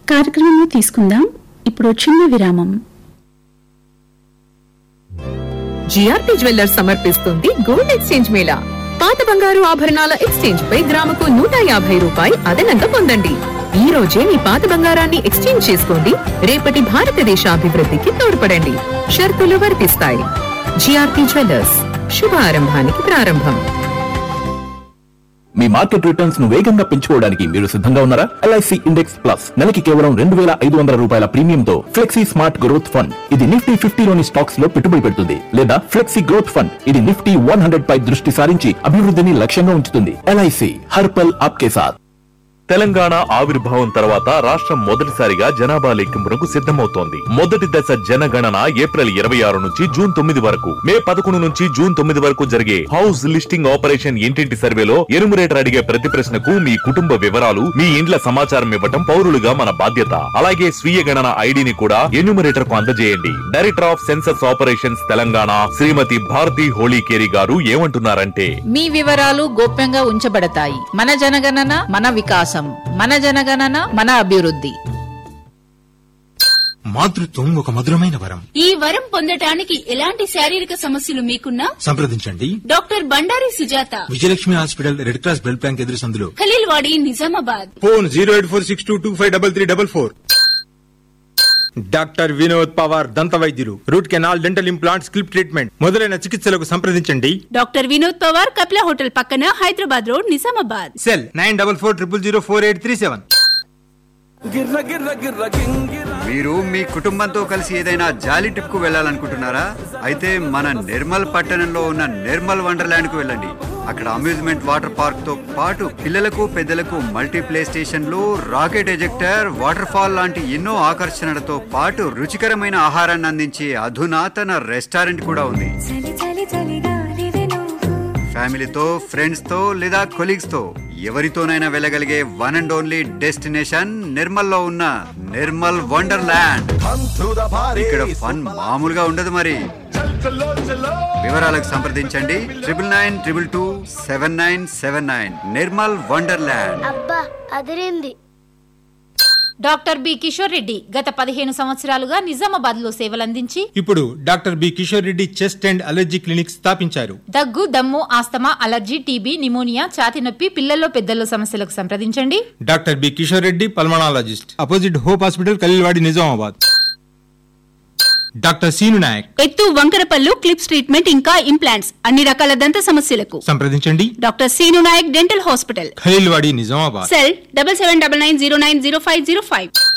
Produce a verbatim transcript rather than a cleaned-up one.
కార్యక్రమంలో తీసుకుందాం ఇప్పుడు చిన్న విరామం. జిఆర్టీ జ్యువెల్లర్స్ సమర్పిస్తుంది గోల్డ్ ఎక్స్చేంజ్ మేళా. పాత బంగారు ఆభరణాల ఎక్స్చేంజ్ పై గ్రాముకు నూట యాభై రూపాయలు అదనంగా పొందండి. ఈ రోజే మీ పాత బంగారాన్ని ఎక్స్చేంజ్ చేసుకోండి, రేపటి భారతదేశ అభివృద్ధికి తోడ్పడండి. షరతులు వర్తిస్తాయి. జిఆర్టీ జ్యువెల్లర్స్, శుభారంభానికి ప్రారంభం. మీ మార్కెట్ రిటర్న్స్ ను వేగంగా పెంచుకోవడానికి మీరు సిద్ధంగా ఉన్నారా? ఎల్ఐసి ఇండెక్స్ ప్లస్ నెలకి కేవలం రెండు వేల ఐదు వందల రూపాయల ప్రీమియంతో ఫ్లెక్సీ స్మార్ట్ గ్రోత్ ఫండ్. ఇది నిఫ్టీ ఫిఫ్టీలోని స్టాక్స్ లో పెట్టుబడి పెడుతుంది. లేదా ఫ్లెక్సీ గ్రోత్ ఫండ్, ఇది నిఫ్టీ వన్ హండ్రెడ్ పై దృష్టి సారించి అభివృద్ధిని లక్ష్యంగా ఉంచుతుంది. ఎల్ఐసి హర్పల్ ఆప్కే సాథ్. తెలంగాణ ఆవిర్భావం తర్వాత రాష్ట్రం మొదటిసారిగా జనాభా లెక్కింపునకు సిద్ధమవుతోంది. మొదటి దశ జనగణన ఏప్రిల్ ఇరవై ఆరు నుంచి జూన్ తొమ్మిది వరకు, మే పదకొండు నుంచి జూన్ తొమ్మిది వరకు జరిగే హౌస్ లిస్టింగ్ ఆపరేషన్ ఇంటింటి సర్వేలో ఎనుమరేటర్ అడిగే ప్రతి ప్రశ్నకు మీ కుటుంబ వివరాలు, మీ ఇండ్ల సమాచారం ఇవ్వటం పౌరులుగా మన బాధ్యత. అలాగే స్వీయ గణన ఐడిని కూడా ఎన్యూమరేటర్ కు అందజేయండి. Director of census operations Telangana శ్రీమతి భారతి హోళీకేరి గారు ఏమంటున్నారంటే, మీ వివరాలు గోప్యంగా ఉంచబడతాయి. మన జనగణన మన వికాసం, మన జనగణన మన అభివృద్ధి. మాతృత్వం ఒక మధురమైన వరం. ఈ వరం పొందటానికి ఎలాంటి శారీరక సమస్యలు మీకున్నా సంప్రదించండి doctor Bandari Sujatha, Vijayalakshmi hospital, red cross blood bank ఎదురు సందులో, Khaleelwadi, Nizamabad. Phone zero eight four six two two five double three double four. Doctor Vinod Pawar, దంత వైద్యులు, root canal, dental implant, స్కిల్ప్ treatment మొదలైన చికిత్సలకు సంప్రదించండి. డాక్టర్ వినోద్ పవార్, కపిల హోటల్ పక్కన, Hyderabad road, Nizamabad. Cell nine double four triple zero four eight three seven. మీరు మీ కుటుంబంతో కలిసి ఏదైనా జాలీ trip కు వెళ్లాలనుకుంటున్నారా? అయితే మన నిర్మల్ పట్టణంలో ఉన్న నిర్మల్ వండర్లాండ్ కు వెళ్ళండి. అక్కడ అమ్యూజ్మెంట్ వాటర్ పార్క్ తో పాటు పిల్లలకు పెద్దలకు మల్టీ ప్లే స్టేషన్లు, రాకెట్ ఎజెక్టర్, వాటర్ ఫాల్ లాంటి ఎన్నో ఆకర్షణలతో పాటు రుచికరమైన ఆహారాన్ని అందించే అధునాతన రెస్టారెంట్ కూడా ఉంది. ఫ్యామిలీతో, ఫ్రెండ్స్ తో లేదా కొలీగ్స్ తో ఎవరితోనైనా వెళ్ళగలిగే one and only destination Nirmal లో ఉన్న నిర్మల్ వండర్లాండ్. ఇక్కడ ఫన్ మామూలుగా ఉండదు మరి. వివరాలకు సంప్రదించండి triple nine triple two seven nine seven nine. Nirmal wonderland. అబ్బా అదిరింది. డాక్టర్ బి కిషోర్ రెడ్డి గత పదిహేను సంవత్సరాలుగా నిజామాబాద్ లో సేవలందించి ఇప్పుడు doctor B Kishore Reddy chest and allergy clinic స్థాపించారు. దగ్గు, దమ్ము, ఆస్తమా, అలర్జీ, టీబీ, నిమోనియా, ఛాతి నొప్పి, పిల్లల్లో పెద్దల్లో సమస్యలకు సంప్రదించండి. Doctor B Kishore Reddy, pulmonologist, opposite hope hospital, Khaleelwadi, Nizamabad. Doctor scene Naik, ఎత్తు, వంకరపల్లు, క్లిప్స్ ట్రీట్మెంట్ ఇంకా ఇంప్లాంట్స్, అన్ని రకాల దంత సమస్యలకు సంప్రదించండి. Doctor scene Naik dental hospital, Khaleelwadi, Nizamabad. Cell double seven double nine zero nine zero five zero five.